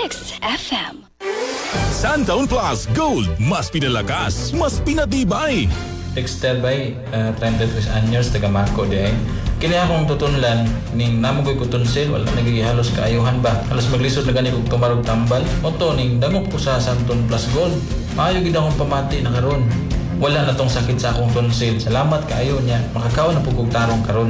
101.6 FM. Santaon Plus Gold, mas pinalakas, mas pinatibay. Textile by 33 anyos taga Mako di ay. Kini akong tutunlan ning namugoy ko tunsil wala nagihalos kaayuhan ba. Alas maglisod na gani kog tumarog tambal. Moto ning dangop ko sa Santaon Plus Gold. Maayo gid akong pamati na karon. Wala na tong sakit sa akong tunsil. Salamat kaayo niya. Makakaon na pug kog tarong karon.